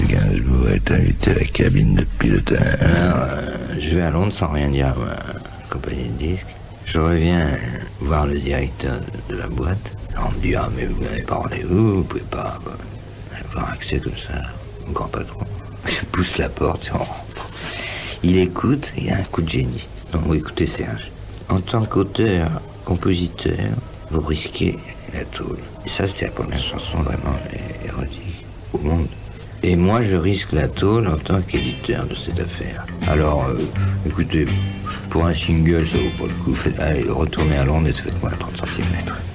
Gainsbourg est invité à la cabine de pilotage. Alors, je vais à Londres sans rien dire à ma compagnie de disques. Je reviens voir le directeur de la boîte. On me dit, ah mais vous n'avez pas rendez-vous, vous pouvez pas avoir accès comme ça au grand patron. Je pousse la porte et on rentre. Il écoute, il a un coup de génie. Donc écoutez Serge, en tant qu'auteur, compositeur, vous risquez la tôle. Et ça c'était la première chanson vraiment érotique au monde. Et moi je risque la tôle en tant qu'éditeur de cette affaire. Alors écoutez, pour un single ça vaut pas le coup, allez, retournez à Londres et faites-moi 30 cm.